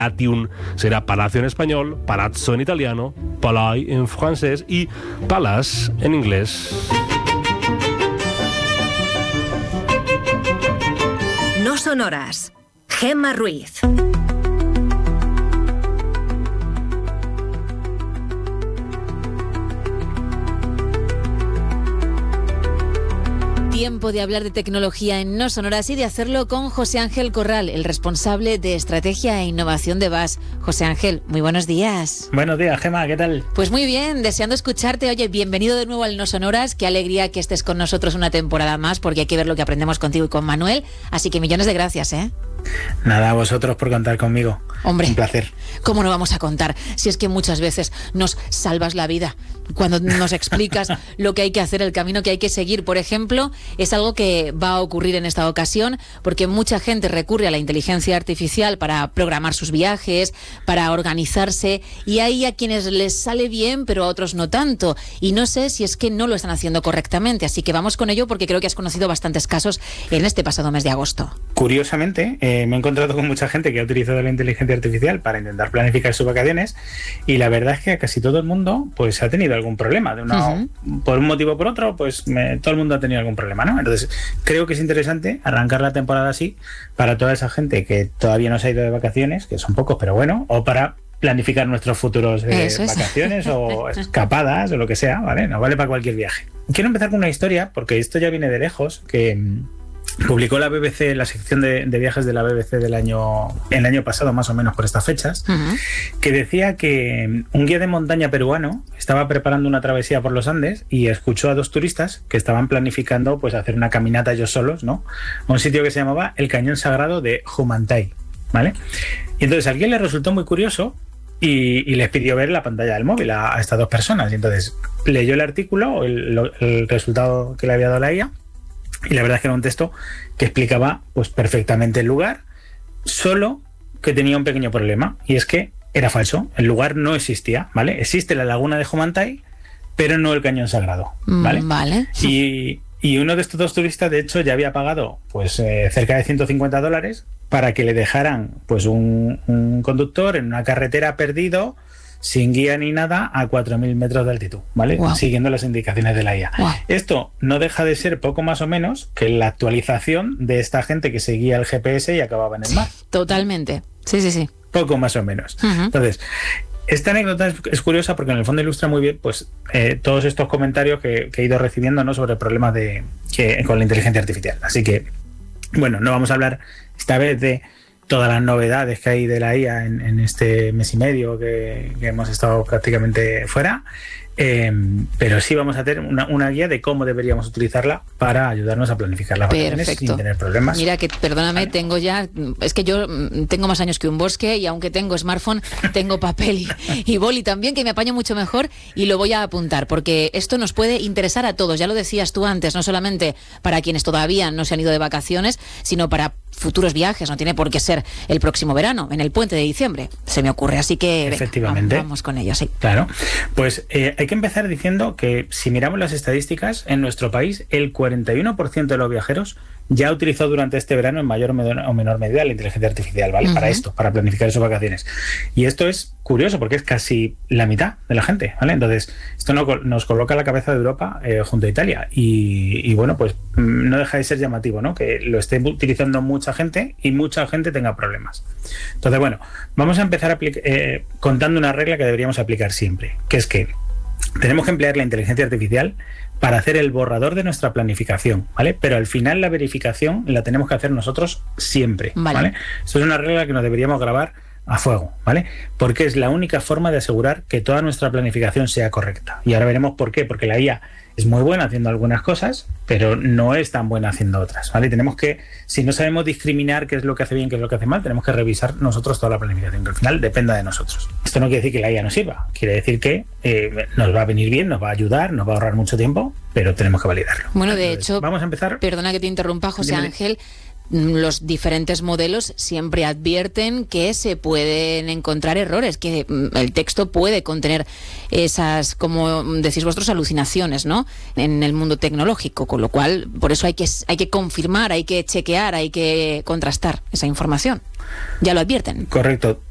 Atium será palacio en español, palazzo en italiano, palais en francés y palace en inglés. No son horas. Gemma Ruiz. Tiempo de hablar de tecnología en No Son Horas y de hacerlo con José Ángel Corral, el responsable de Estrategia e Innovación de VAS. José Ángel, muy buenos días. Buenos días, Gemma, ¿qué tal? Pues muy bien, deseando escucharte. Oye, bienvenido de nuevo al No Son Horas. Qué alegría que estés con nosotros una temporada más, porque hay que ver lo que aprendemos contigo y con Manuel. Así que millones de gracias, ¿eh? Nada, a vosotros por contar conmigo. Hombre, un placer. ¿Cómo no vamos a contar? Si es que muchas veces nos salvas la vida cuando nos explicas lo que hay que hacer, el camino que hay que seguir. Por ejemplo, es algo que va a ocurrir en esta ocasión porque mucha gente recurre a la inteligencia artificial para programar sus viajes, para organizarse, y hay a quienes les sale bien, pero a otros no tanto. Y no sé si es que no lo están haciendo correctamente. Así que vamos con ello porque creo que has conocido bastantes casos en este pasado mes de agosto. Curiosamente, me he encontrado con mucha gente que ha utilizado la inteligencia artificial para intentar planificar sus vacaciones, y la verdad es que casi todo el mundo pues ha tenido algún problema por un motivo o por otro. Pues todo el mundo ha tenido algún problema, ¿no? Entonces creo que es interesante arrancar la temporada así para toda esa gente que todavía no se ha ido de vacaciones, que son pocos, pero bueno, o para planificar nuestros futuros vacaciones o escapadas o lo que sea, ¿vale? Nos vale para cualquier viaje. Quiero empezar con una historia, porque esto ya viene de lejos, que publicó la BBC, la sección de viajes de la BBC el año pasado, más o menos por estas fechas, que decía que un guía de montaña peruano estaba preparando una travesía por los Andes y escuchó a dos turistas que estaban planificando pues hacer una caminata ellos solos, ¿no?, a un sitio que se llamaba el Cañón Sagrado de Humantay, ¿vale? Y entonces a alguien le resultó muy curioso y les pidió ver la pantalla del móvil a estas dos personas, y entonces leyó el artículo, el resultado que le había dado la IA. Y la verdad es que era un texto que explicaba pues perfectamente el lugar, solo que tenía un pequeño problema, y es que era falso. El lugar no existía, ¿vale? Existe la laguna de Humantay, pero no el Cañón Sagrado, ¿vale? Vale. Y uno de estos dos turistas, de hecho, ya había pagado pues cerca de $150 para que le dejaran pues un conductor en una carretera perdido, sin guía ni nada, a 4.000 metros de altitud, ¿vale? Wow. Siguiendo las indicaciones de la IA. Wow. Esto no deja de ser poco más o menos que la actualización de esta gente que seguía el GPS y acababa en el mar. Totalmente. Sí. Poco más o menos. Entonces, esta anécdota es curiosa porque en el fondo ilustra muy bien pues todos estos comentarios que he ido recibiendo, ¿no?, sobre problemas con la inteligencia artificial. Así que, bueno, no vamos a hablar esta vez de todas las novedades que hay de la IA en este mes y medio que hemos estado prácticamente fuera, pero sí vamos a tener una guía de cómo deberíamos utilizarla para ayudarnos a planificar las vacaciones sin tener problemas. Mira que, perdóname, ¿vale? Es que yo tengo más años que un bosque, y aunque tengo smartphone, tengo papel y boli también, que me apaño mucho mejor, y lo voy a apuntar, porque esto nos puede interesar a todos. Ya lo decías tú antes, no solamente para quienes todavía no se han ido de vacaciones, sino para futuros viajes. No tiene por qué ser el próximo verano, en el puente de diciembre, se me ocurre. Así que efectivamente, vamos con ello, sí. Claro, pues hay que empezar diciendo que si miramos las estadísticas, en nuestro país el 41% de los viajeros ya ha utilizado durante este verano en mayor o menor medida la inteligencia artificial, ¿vale? Para esto, para planificar sus vacaciones. Y esto es curioso porque es casi la mitad de la gente, ¿vale? Entonces, esto nos coloca a la cabeza de Europa junto a Italia. Y bueno, pues no deja de ser llamativo, ¿no?, que lo esté utilizando mucha gente y mucha gente tenga problemas. Entonces, bueno, vamos a empezar contando una regla que deberíamos aplicar siempre, que es que tenemos que emplear la inteligencia artificial para hacer el borrador de nuestra planificación, ¿vale? Pero al final la verificación la tenemos que hacer nosotros siempre, ¿vale? Esto es una regla que nos deberíamos grabar a fuego, ¿vale? Porque es la única forma de asegurar que toda nuestra planificación sea correcta. Y ahora veremos por qué, porque la IA es muy buena haciendo algunas cosas, pero no es tan buena haciendo otras, ¿vale? Tenemos que, si no sabemos discriminar qué es lo que hace bien, qué es lo que hace mal, tenemos que revisar nosotros toda la planificación, que al final dependa de nosotros. Esto no quiere decir que la IA no sirva, quiere decir que nos va a venir bien, nos va a ayudar, nos va a ahorrar mucho tiempo, pero tenemos que validarlo. Bueno, de hecho, vamos a empezar. Perdona que te interrumpa, José Ángel. Los diferentes modelos siempre advierten que se pueden encontrar errores, que el texto puede contener esas, como decís vosotros, alucinaciones, ¿no?, en el mundo tecnológico, con lo cual, por eso hay que confirmar, hay que chequear, hay que contrastar esa información. Ya lo advierten. Correcto.